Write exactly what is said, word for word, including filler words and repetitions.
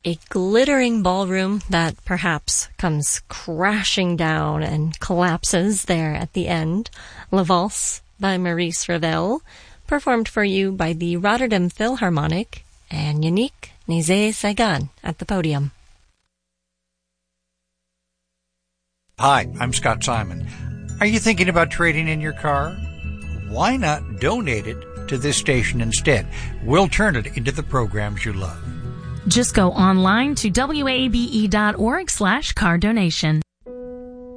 A glittering ballroom that perhaps comes crashing down and collapses there at the end. La Valse by Maurice Ravel, performed for you by the Rotterdam Philharmonic, and Yannick Nézet-Séguin at the podium. Hi, I'm Scott Simon. Are you thinking about trading in your car? Why not donate it to this station instead? We'll turn it into the programs you love. Just go online to W A B E dot org slash car donation.